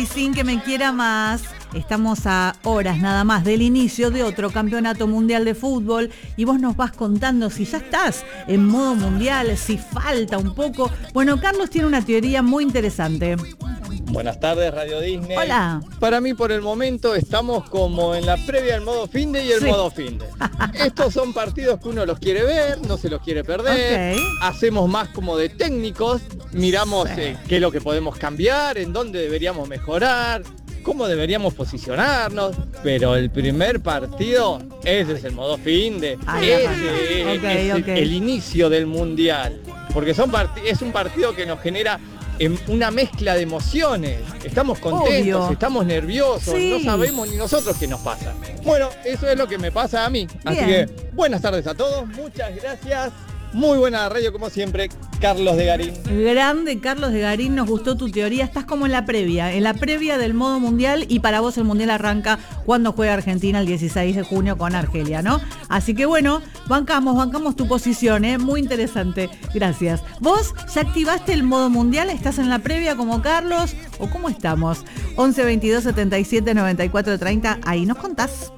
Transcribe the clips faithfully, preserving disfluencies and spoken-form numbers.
Y sin que me quiera más, estamos a horas nada más del inicio de otro campeonato mundial de fútbol y vos nos vas contando si ya estás en modo mundial, si falta un poco. Bueno, Carlos tiene una teoría muy interesante. Buenas tardes, Radio Disney. Hola. Para mí, por el momento, estamos como en la previa del modo finde y el Sí. modo finde. Estos son partidos que uno los quiere ver, no se los quiere perder. Ok. Hacemos más como de técnicos, miramos Sí. eh, qué es lo que podemos cambiar, en dónde deberíamos mejorar, cómo deberíamos posicionarnos. Pero el primer partido, ese es el modo finde. Ahí Ese arranca. es Ok, el, ok. el inicio del mundial. Porque son part- es un partido que nos genera en una mezcla de emociones. Estamos contentos, Obvio. estamos nerviosos, Sí. no sabemos ni nosotros qué nos pasa. Bueno, eso es lo que me pasa a mí. Así Bien. que buenas tardes a todos, muchas gracias. Muy buena radio como siempre, Carlos de Garín. Grande Carlos de Garín, nos gustó tu teoría. Estás como en la previa, en la previa del modo mundial y para vos el mundial arranca cuando juega Argentina el dieciséis de junio con Argelia, ¿no? Así que bueno, bancamos, bancamos tu posición, ¿eh? Muy interesante. Gracias. ¿Vos ya activaste el modo mundial? ¿Estás en la previa como Carlos? ¿O cómo estamos? once veintidós setenta y siete noventa y cuatro treinta, ahí nos contás.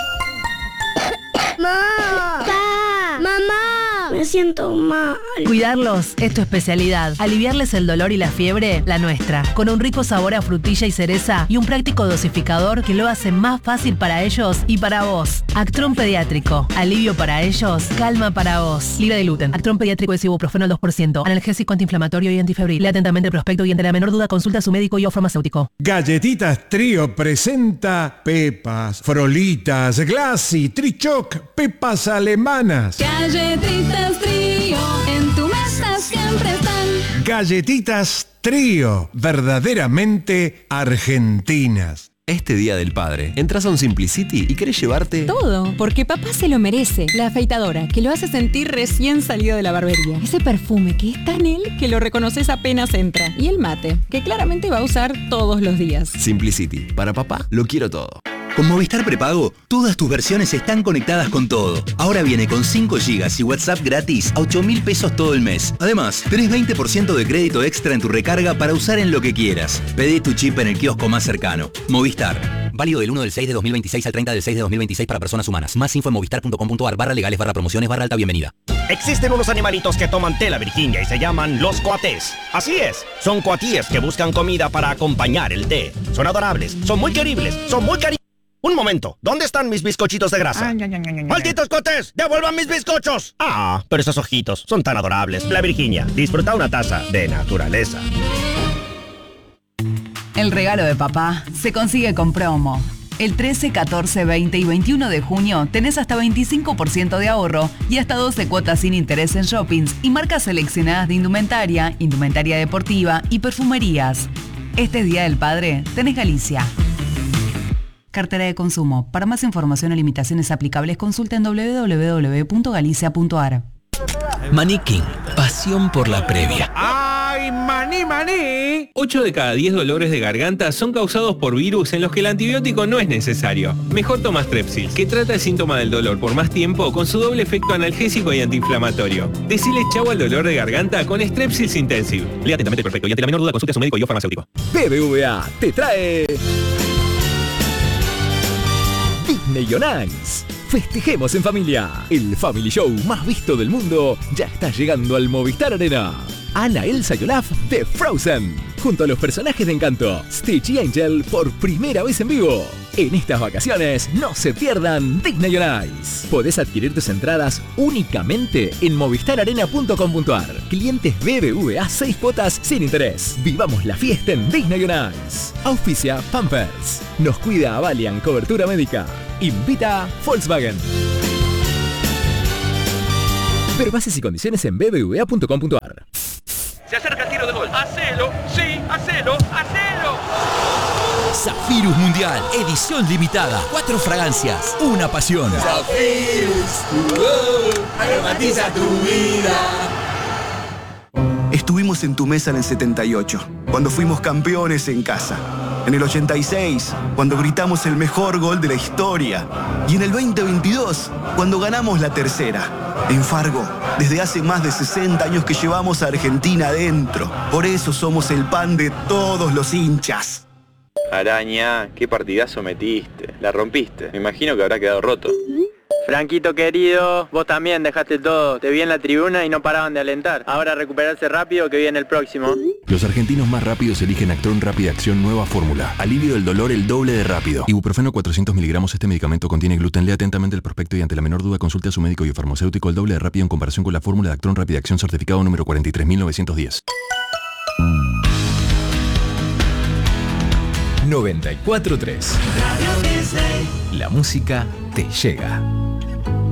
¡Mamá! ¡Pa! ¡Mamá! Me siento mal. Cuidarlos es tu especialidad. Aliviarles el dolor y la fiebre, la nuestra. Con un rico sabor a frutilla y cereza y un práctico dosificador que lo hace más fácil para ellos y para vos. Actron Pediátrico. Alivio para ellos, calma para vos. Libre de gluten. Actron Pediátrico es ibuprofeno al dos por ciento. Analgésico, antiinflamatorio y antifebril. Lea atentamente el prospecto y ante la menor duda consulta a su médico y o farmacéutico. Galletitas Trío presenta Pepas, Frolitas, Glassy, Trichoc, Pepas alemanas. Galletitas Trío, en tu mesa siempre están. Galletitas Trío, verdaderamente argentinas. Este Día del Padre, entras a un Simplicity y querés llevarte... Todo, porque papá se lo merece. La afeitadora, que lo hace sentir recién salido de la barbería. Ese perfume que es tan él que lo reconoces apenas entra. Y el mate, que claramente va a usar todos los días. Simplicity, para papá, lo quiero todo. Con Movistar Prepago, todas tus versiones están conectadas con todo. Ahora viene con cinco gigas y WhatsApp gratis a ocho mil pesos todo el mes. Además, tenés veinte por ciento de crédito extra en tu recarga para usar en lo que quieras. Pedí tu chip en el kiosco más cercano. Movistar. Válido del uno del seis de dos mil veintiséis al treinta del seis de dos mil veintiséis para personas humanas. Más info en movistar punto com punto ar barra legales barra promociones barra alta bienvenida. Existen unos animalitos que toman té la Virginia y se llaman los coatés. Así es, son coatíes que buscan comida para acompañar el té. Son adorables, son muy queribles, son muy cariñosos. Un momento, ¿dónde están mis bizcochitos de grasa? Ay, ay, ay, ay, ¡malditos cotés! ¡Devuelvan mis bizcochos! Ah, pero esos ojitos son tan adorables. La Virginia, disfruta una taza de naturaleza. El regalo de papá se consigue con promo. El trece, catorce, veinte y veintiuno de junio tenés hasta veinticinco por ciento de ahorro y hasta doce cuotas sin interés en shoppings y marcas seleccionadas de indumentaria, indumentaria deportiva y perfumerías. Este Día del Padre tenés Galicia. Cartera de consumo. Para más información o limitaciones aplicables, consulta en doble u doble u doble u punto galicia punto a r. Maní King, pasión por la previa. ¡Ay, maní, maní! ocho de cada diez dolores de garganta son causados por virus en los que el antibiótico no es necesario. Mejor toma Strepsil, que trata el síntoma del dolor por más tiempo con su doble efecto analgésico y antiinflamatorio. Decile chau al dolor de garganta con Strepsils Intensive. Lea atentamente el prospecto y ante la menor duda consulte a su médico y o farmacéutico. B B V A te trae... Disney on Ice. Festejemos en familia. El Family Show más visto del mundo ya está llegando al Movistar Arena. Anna, Elsa y Olaf de Frozen, junto a los personajes de Encanto, Stitch y Angel por primera vez en vivo. En estas vacaciones no se pierdan Disney on Ice. Podés adquirir tus entradas únicamente en movistar arena punto com punto ar. Clientes B B V A seis cuotas sin interés. Vivamos la fiesta en Disney on Ice. Auspicia Pampers. Nos cuida Avalian Cobertura Médica. Invita Volkswagen. Ver bases y condiciones en b b v a punto com punto ar. Se acerca el tiro de gol. ¡Hacelo! ¡Sí! ¡Hacelo! ¡Hacelo! Zafirus Mundial, edición limitada. Cuatro fragancias, una pasión. Zafirus, tu gol, aromatiza tu vida. Estuvimos en tu mesa en el setenta y ocho, cuando fuimos campeones en casa. En el ochenta y seis, cuando gritamos el mejor gol de la historia. Y en el veinte veintidós, cuando ganamos la tercera. En Fargo, desde hace más de sesenta años que llevamos a Argentina adentro. Por eso somos el pan de todos los hinchas. Araña, qué partidazo metiste. La rompiste. Me imagino que habrá quedado roto. Franquito querido, vos también dejaste todo. Te vi en la tribuna y no paraban de alentar. Ahora recuperarse rápido que viene el próximo. Los argentinos más rápidos eligen Actron Rápida Acción Nueva Fórmula. Alivio del dolor el doble de rápido. Ibuprofeno cuatrocientos miligramos. Este medicamento contiene gluten. Lea atentamente el prospecto y ante la menor duda consulte a su médico y farmacéutico. El doble de rápido en comparación con la fórmula de Actron Rápida Acción certificado número cuarenta y tres mil novecientos diez. noventa y cuatro punto tres. La música te llega.